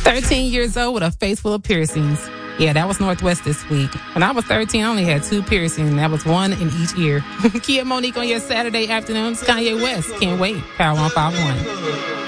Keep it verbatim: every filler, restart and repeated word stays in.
thirteen years old with a face full of piercings. Yeah, that was Northwest this week. When I was thirteen, I only had two piercings, and that was one in each ear. Kia Monique on your Saturday afternoons. Kanye West. Can't wait. Power one five one.